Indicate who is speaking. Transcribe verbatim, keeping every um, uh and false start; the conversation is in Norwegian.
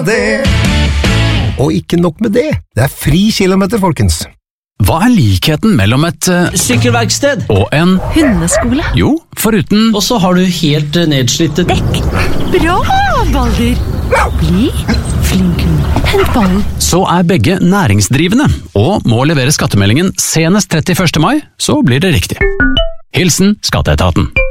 Speaker 1: det. Og ikke nok med det, det er fri kilometer, folkens.
Speaker 2: Hva er likheten mellom et uh,
Speaker 3: Sykkelverksted
Speaker 2: og en
Speaker 4: hundeskole?
Speaker 2: Jo, foruten
Speaker 3: Og så har du helt uh, nedslitte
Speaker 4: Dekk. Bra, Baldur. Bli flink hund. Hent ballen.
Speaker 2: Så er begge næringsdrivende, og må levere skattemeldingen senest trettiførste mai, så blir det riktig. Hilsen Skatteetaten.